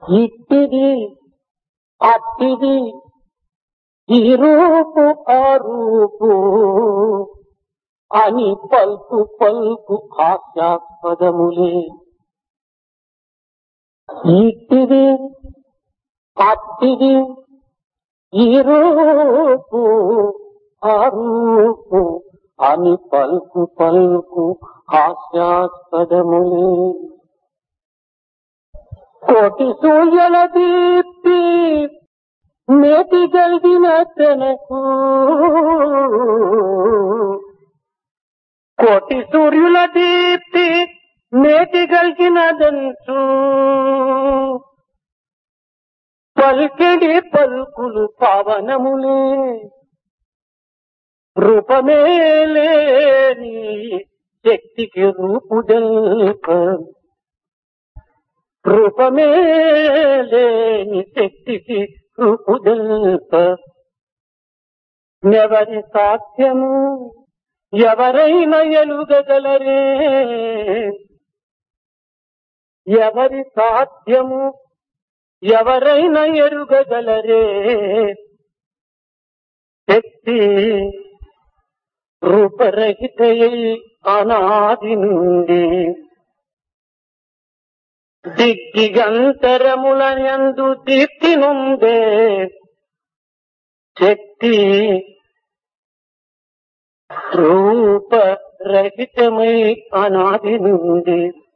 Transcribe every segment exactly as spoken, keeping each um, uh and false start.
ఇట్టిది అట్టిది ఈ రూపు ఆ రూపు అని పల్కు పల్కు హాస్యాస్పదములే. ఇట్టిది అట్టిది ఈ రూపు ఆ రూపు అని పల్కు పల్కు హాస్యాస్పదములే. కోటి సూర్యుల దీప్తి మేటి గల్గిన తనకు, కోటి సూర్యుల దీప్తి మేటి గల్గినదంచు పల్కిడి పల్కులు పావనములే. రూపమేలేని శక్తికి రూపుదల్ప, రూపమేలేని శక్తికి రూపుదల్ప నెవరి సాధ్యము, ఎవరైనా ఎలుగగలరే, ఎవరి సాధ్యము ఎవరైనా ఎరుగగలరే. శక్తి రూపరహితయై అనాది నుండి దిగ్దిగంతరములయందు దీప్తి నుండే. శక్తి రూపరహితమై అనాది నుండి.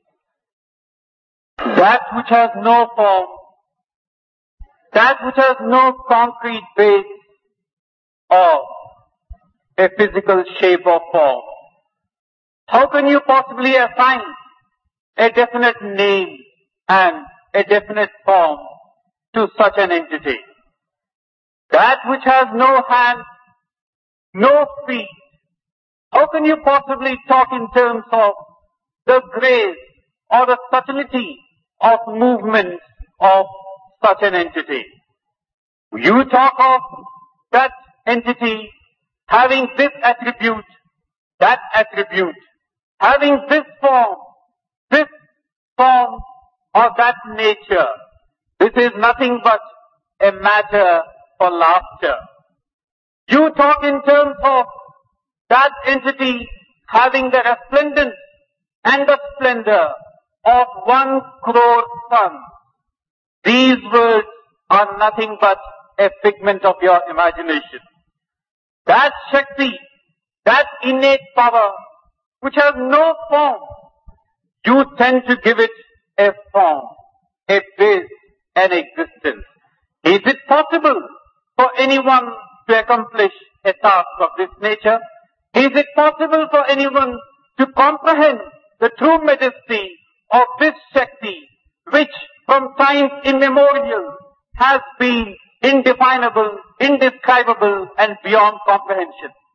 That which has no form, that which has no concrete base or a physical shape or form, how can you possibly assign a definite name and a definite form to such an entity? That which has no hands, no feet, how can you possibly talk in terms of the grace or the subtlety of movements of such an entity? You talk of that entity having this attribute, that attribute, having this form, this form or that nature. This is nothing but a matter for laughter. You talk in terms of that entity having the resplendence and the splendor of one crore suns. These words are nothing but a figment of your imagination. That Shakti, that innate power which has no form, you tend to give it a form, a base, an existence. Is it possible for anyone to accomplish a task of this nature? Is it possible for anyone to comprehend the true majesty of this Shakti, which from times immemorial has been indefinable, indescribable and beyond comprehension?